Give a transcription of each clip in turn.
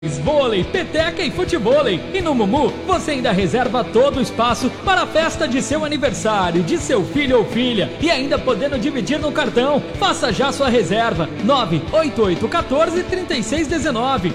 Vôlei, peteca e futevôlei. E no Mumu, você ainda reserva todo o espaço para a festa de seu aniversário, de seu filho ou filha. E ainda podendo dividir no cartão. Faça já sua reserva. 98814-3619.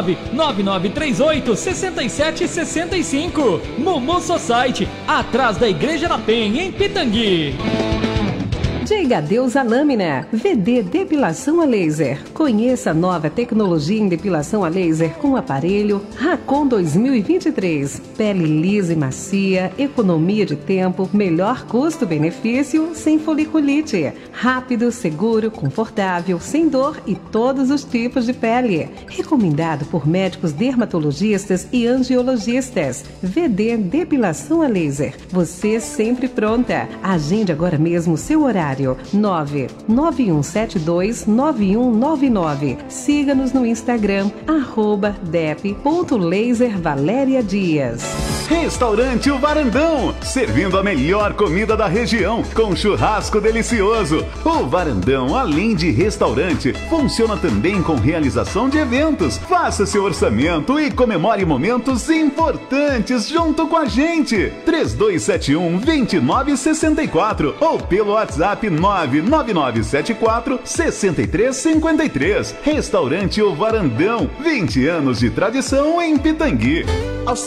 99938-6765. Mumu Society, atrás da Igreja da Penha, em Pitangui. Diga adeus à lâmina. VD Depilação a Laser. Conheça a nova tecnologia em depilação a laser com o aparelho Racon 2023. Pele lisa e macia, economia de tempo, melhor custo-benefício, sem foliculite. Rápido, seguro, confortável, sem dor e todos os tipos de pele. Recomendado por médicos dermatologistas e angiologistas. VD Depilação a Laser. Você sempre pronta. Agende agora mesmo seu horário. 991729199. Siga-nos no Instagram, @dep.laservaleriadias. Restaurante O Varandão, servindo a melhor comida da região, com churrasco delicioso. O Varandão, além de restaurante, funciona também com realização de eventos. Faça seu orçamento e comemore momentos importantes junto com a gente. 3271-2964 ou pelo WhatsApp 99974-6353. Restaurante O Varandão, 20 anos de tradição em Pitangui.